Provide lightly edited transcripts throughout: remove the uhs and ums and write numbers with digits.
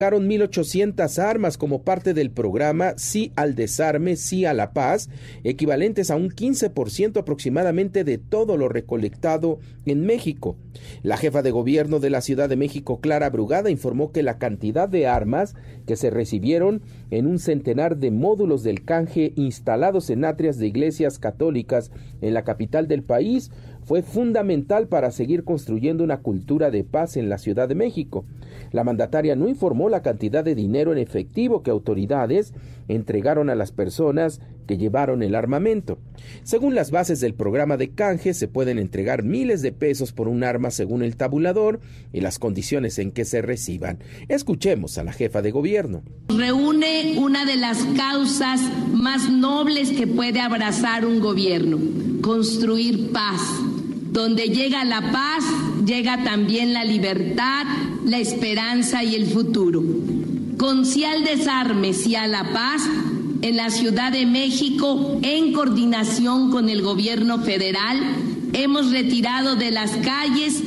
entregaron 1,800 armas como parte del programa Sí al Desarme, Sí a la Paz, equivalentes a un 15% aproximadamente de todo lo recolectado en México. La jefa de gobierno de la Ciudad de México, Clara Brugada, informó que la cantidad de armas que se recibieron en un centenar de módulos del canje instalados en atrias de iglesias católicas en la capital del país fue fundamental para seguir construyendo una cultura de paz en la Ciudad de México. La mandataria no informó la cantidad de dinero en efectivo que autoridades entregaron a las personas que llevaron el armamento. Según las bases del programa de canje, se pueden entregar miles de pesos por un arma según el tabulador y las condiciones en que se reciban. Escuchemos a la jefa de gobierno. Reúne una de las causas más nobles que puede abrazar un gobierno: construir paz. Donde llega la paz, llega también la libertad, la esperanza y el futuro. Con Sí al Desarme, Sí a la Paz, en la Ciudad de México, en coordinación con el gobierno federal, hemos retirado de las calles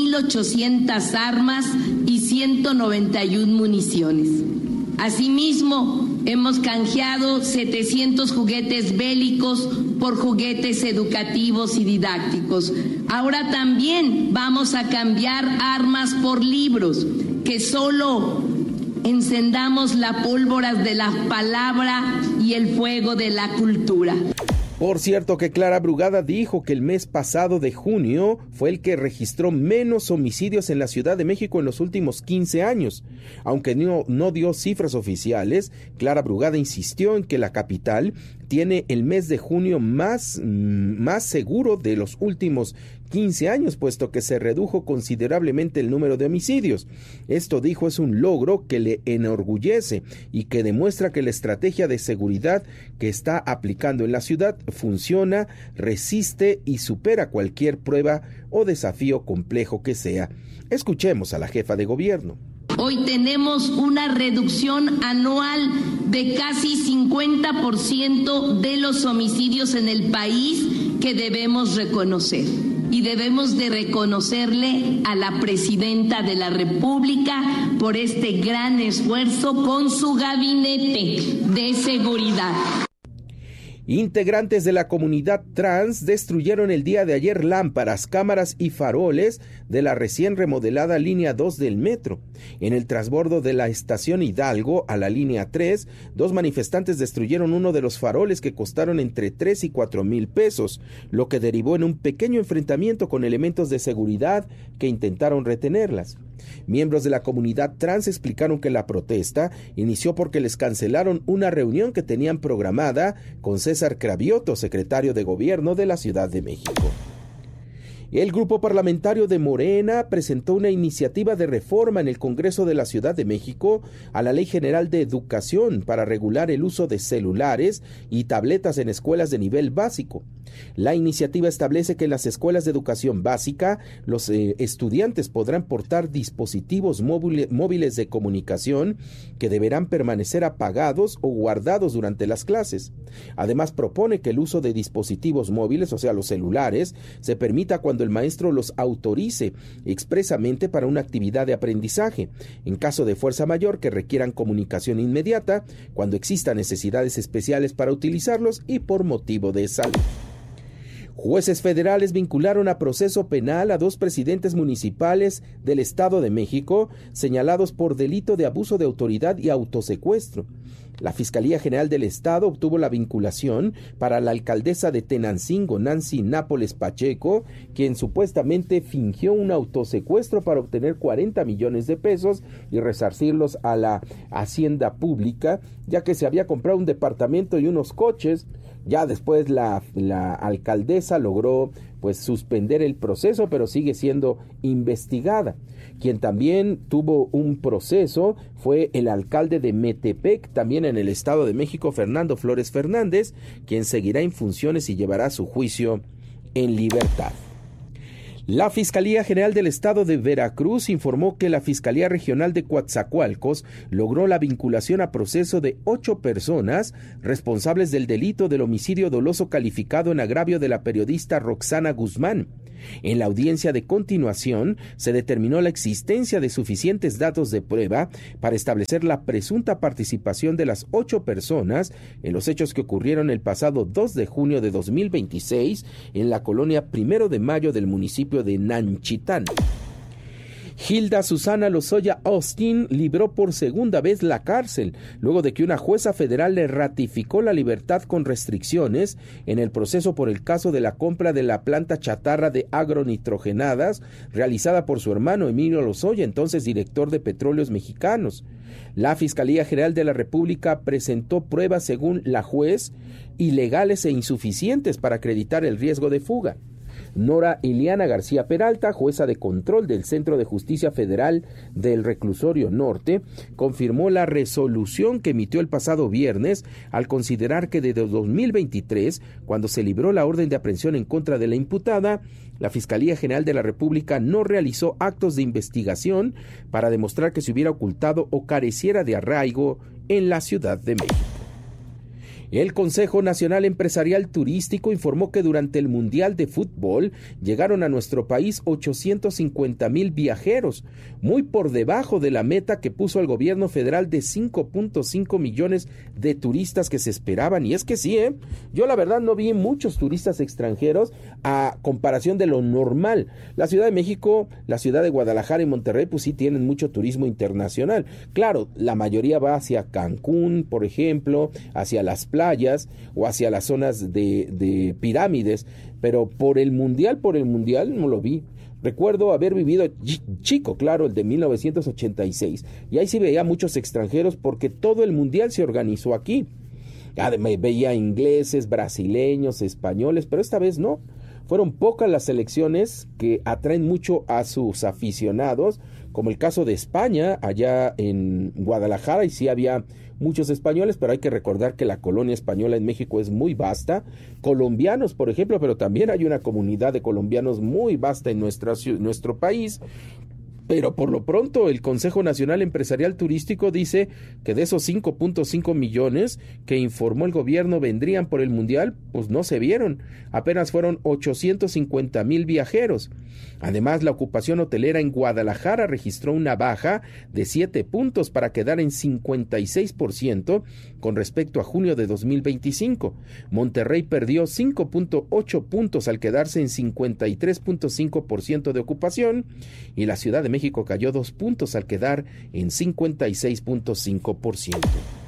1,800 armas y 191 municiones. Asimismo, hemos canjeado 700 juguetes bélicos por juguetes educativos y didácticos. Ahora también vamos a cambiar armas por libros, que solo encendamos la pólvora de la palabra y el fuego de la cultura. Por cierto que Clara Brugada dijo que el mes pasado de junio fue el que registró menos homicidios en la Ciudad de México en los últimos 15 años. Aunque no dio cifras oficiales, Clara Brugada insistió en que la capital tiene el mes de junio más seguro de los últimos 15 años, puesto que se redujo considerablemente el número de homicidios. Esto, dijo, es un logro que le enorgullece y que demuestra que la estrategia de seguridad que está aplicando en la ciudad funciona, resiste y supera cualquier prueba o desafío complejo que sea. Escuchemos a la jefa de gobierno. Hoy tenemos una reducción anual de casi 50% de los homicidios en el país que debemos reconocer. Y debemos de reconocerle a la presidenta de la República por este gran esfuerzo con su gabinete de seguridad. Integrantes de la comunidad trans destruyeron el día de ayer lámparas, cámaras y faroles de la recién remodelada línea 2 del metro. En el transbordo de la estación Hidalgo a la línea 3, 2 manifestantes destruyeron uno de los faroles que costaron entre 3 y 4 mil pesos, lo que derivó en un pequeño enfrentamiento con elementos de seguridad que intentaron retenerlas. Miembros de la comunidad trans explicaron que la protesta inició porque les cancelaron una reunión que tenían programada con César Cravioto, secretario de Gobierno de la Ciudad de México. El grupo parlamentario de Morena presentó una iniciativa de reforma en el Congreso de la Ciudad de México a la Ley General de Educación para regular el uso de celulares y tabletas en escuelas de nivel básico. La iniciativa establece que en las escuelas de educación básica los estudiantes podrán portar dispositivos móviles de comunicación que deberán permanecer apagados o guardados durante las clases. Además, propone que el uso de dispositivos móviles, o sea, los celulares, se permita cuando el maestro los autorice expresamente para una actividad de aprendizaje, en caso de fuerza mayor que requieran comunicación inmediata, cuando existan necesidades especiales para utilizarlos y por motivo de salud. Jueces federales vincularon a proceso penal a 2 presidentes municipales del Estado de México señalados por delito de abuso de autoridad y autosecuestro. La Fiscalía General del Estado obtuvo la vinculación para la alcaldesa de Tenancingo, Nancy Nápoles Pacheco, quien supuestamente fingió un autosecuestro para obtener 40 millones de pesos y resarcirlos a la hacienda pública, ya que se había comprado un departamento y unos coches. Ya después la alcaldesa logró suspender el proceso, pero sigue siendo investigada. Quien también tuvo un proceso fue el alcalde de Metepec, también en el Estado de México, Fernando Flores Fernández, quien seguirá en funciones y llevará su juicio en libertad. La Fiscalía General del Estado de Veracruz informó que la Fiscalía Regional de Coatzacoalcos logró la vinculación a proceso de 8 personas responsables del delito del homicidio doloso calificado en agravio de la periodista Roxana Guzmán. En la audiencia de continuación, se determinó la existencia de suficientes datos de prueba para establecer la presunta participación de las 8 personas en los hechos que ocurrieron el pasado 2 de junio de 2026 en la colonia 1 de Mayo del municipio de Nanchitán. Hilda Susana Lozoya Austin libró por segunda vez la cárcel, luego de que una jueza federal le ratificó la libertad con restricciones en el proceso por el caso de la compra de la planta chatarra de agronitrogenadas realizada por su hermano Emilio Lozoya, entonces director de Petróleos Mexicanos. La Fiscalía General de la República presentó pruebas, según la juez, ilegales e insuficientes para acreditar el riesgo de fuga. Nora Iliana García Peralta, jueza de control del Centro de Justicia Federal del Reclusorio Norte, confirmó la resolución que emitió el pasado viernes al considerar que desde 2023, cuando se libró la orden de aprehensión en contra de la imputada, la Fiscalía General de la República no realizó actos de investigación para demostrar que se hubiera ocultado o careciera de arraigo en la Ciudad de México. El Consejo Nacional Empresarial Turístico informó que durante el Mundial de Fútbol llegaron a nuestro país 850,000 viajeros, muy por debajo de la meta que puso el gobierno federal de 5.5 millones de turistas que se esperaban. Y es que sí, yo la verdad no vi muchos turistas extranjeros a comparación de lo normal. La Ciudad de México, la ciudad de Guadalajara y Monterrey, pues sí tienen mucho turismo internacional. Claro, la mayoría va hacia Cancún, por ejemplo, hacia las playas o hacia las zonas de pirámides, pero por el mundial no lo vi. Recuerdo haber vivido chico, claro, el de 1986, y ahí sí veía muchos extranjeros porque todo el mundial se organizó aquí. Veía ingleses, brasileños, españoles, pero esta vez no. Fueron pocas las selecciones que atraen mucho a sus aficionados, como el caso de España, allá en Guadalajara, y sí había muchos españoles, pero hay que recordar que la colonia española en México es muy vasta. Colombianos, por ejemplo, pero también hay una comunidad de colombianos muy vasta en nuestro país. Pero por lo pronto el Consejo Nacional Empresarial Turístico dice que de esos 5.5 millones que informó el gobierno vendrían por el Mundial, pues no se vieron. Apenas fueron 850,000 viajeros. Además, la ocupación hotelera en Guadalajara registró una baja de 7 puntos para quedar en 56% con respecto a junio de 2025. Monterrey perdió 5.8 puntos al quedarse en 53.5% de ocupación y la Ciudad de México cayó 2 puntos al quedar en 56.5%.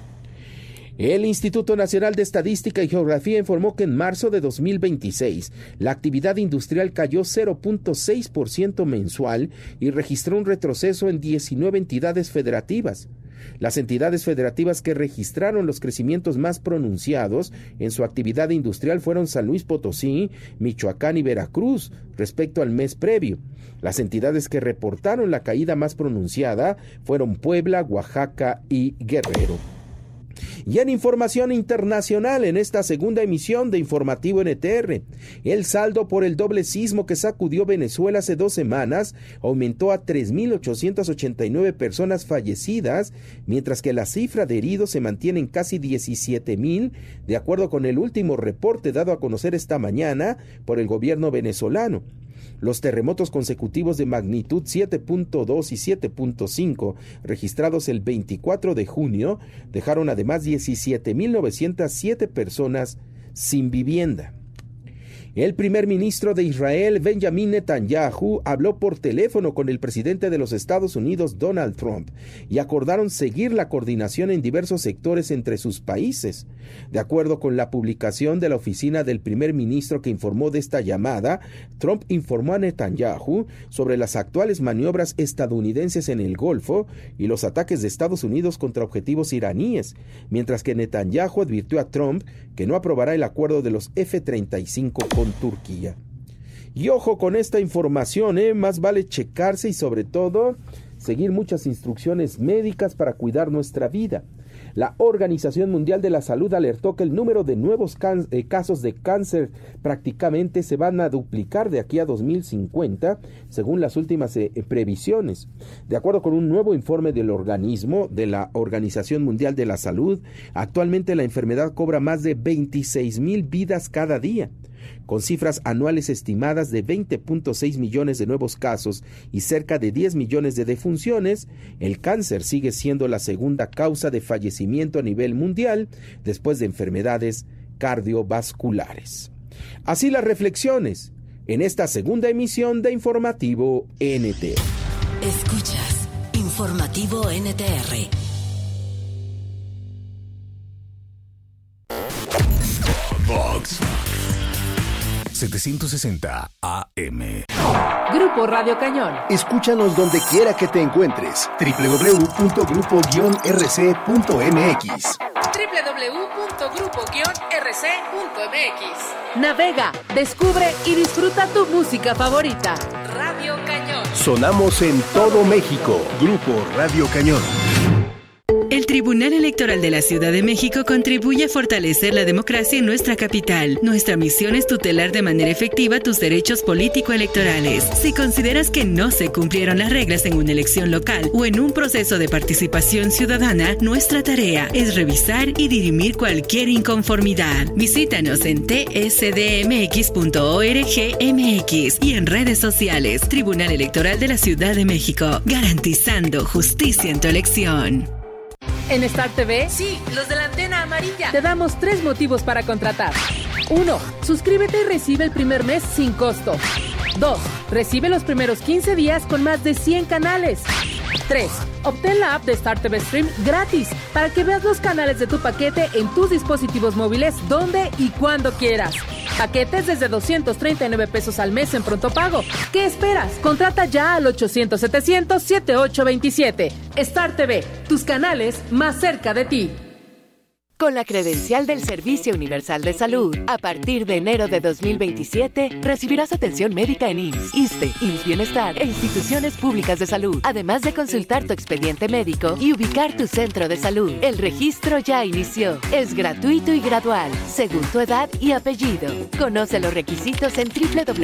El Instituto Nacional de Estadística y Geografía informó que en marzo de 2026 la actividad industrial cayó 0.6% mensual y registró un retroceso en 19 entidades federativas. Las entidades federativas que registraron los crecimientos más pronunciados en su actividad industrial fueron San Luis Potosí, Michoacán y Veracruz, respecto al mes previo. Las entidades que reportaron la caída más pronunciada fueron Puebla, Oaxaca y Guerrero. Y en información internacional, en esta segunda emisión de Informativo NTR, el saldo por el doble sismo que sacudió Venezuela hace 2 semanas aumentó a 3.889 personas fallecidas, mientras que la cifra de heridos se mantiene en casi 17,000, de acuerdo con el último reporte dado a conocer esta mañana por el gobierno venezolano. Los terremotos consecutivos de magnitud 7.2 y 7.5 registrados el 24 de junio dejaron además 17,907 personas sin vivienda. El primer ministro de Israel, Benjamin Netanyahu, habló por teléfono con el presidente de los Estados Unidos, Donald Trump, y acordaron seguir la coordinación en diversos sectores entre sus países. De acuerdo con la publicación de la oficina del primer ministro que informó de esta llamada, Trump informó a Netanyahu sobre las actuales maniobras estadounidenses en el Golfo y los ataques de Estados Unidos contra objetivos iraníes, mientras que Netanyahu advirtió a Trump que no aprobará el acuerdo de los F-35 con Turquía. Y ojo con esta información, más vale checarse y sobre todo seguir muchas instrucciones médicas para cuidar nuestra vida. La Organización Mundial de la Salud alertó que el número de nuevos casos de cáncer prácticamente se van a duplicar de aquí a 2050, según las últimas previsiones. De acuerdo con un nuevo informe del organismo de la Organización Mundial de la Salud, actualmente la enfermedad cobra más de 26,000 vidas cada día. Con cifras anuales estimadas de 20.6 millones de nuevos casos y cerca de 10 millones de defunciones, el cáncer sigue siendo la segunda causa de fallecimiento a nivel mundial después de enfermedades cardiovasculares. Así las reflexiones en esta segunda emisión de Informativo NTR. Escuchas Informativo NTR. Vox 760 AM. Grupo Radio Cañón. Escúchanos donde quiera que te encuentres. www.grupo-rc.mx. www.grupo-rc.mx. Navega, descubre y disfruta tu música favorita. Radio Cañón. Sonamos en todo México. Grupo Radio Cañón. El Tribunal Electoral de la Ciudad de México contribuye a fortalecer la democracia en nuestra capital. Nuestra misión es tutelar de manera efectiva tus derechos político-electorales. Si consideras que no se cumplieron las reglas en una elección local o en un proceso de participación ciudadana, nuestra tarea es revisar y dirimir cualquier inconformidad. Visítanos en tsdmx.org.mx y en redes sociales. Tribunal Electoral de la Ciudad de México, garantizando justicia en tu elección. En Star TV, sí, los de la antena amarilla, te damos 3 motivos para contratar. 1. Suscríbete y recibe el primer mes sin costo. 2. Recibe los primeros 15 días con más de 100 canales. 3. Obtén la app de Star TV Stream gratis para que veas los canales de tu paquete en tus dispositivos móviles donde y cuando quieras. Paquetes desde 239 pesos al mes en pronto pago. ¿Qué esperas? Contrata ya al 800-700-7827. Star TV, tus canales más cerca de ti. Con la credencial del Servicio Universal de Salud, a partir de enero de 2027, recibirás atención médica en IMSS, ISSSTE, IMSS Bienestar e instituciones públicas de salud, además de consultar tu expediente médico y ubicar tu centro de salud. El registro ya inició. Es gratuito y gradual, según tu edad y apellido. Conoce los requisitos en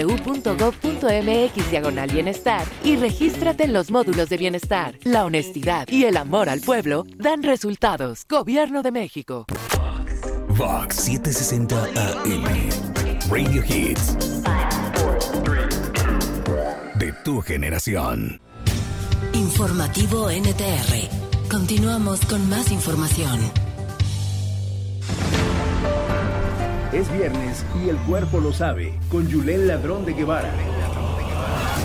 www.gov.mx/bienestar y regístrate en los módulos de bienestar. La honestidad y el amor al pueblo dan resultados. Gobierno de México. Vox 760 AM. Radio Hits. De tu generación. Informativo NTR. Continuamos con más información. Es viernes y el cuerpo lo sabe, con Yulel Ladrón de Guevara.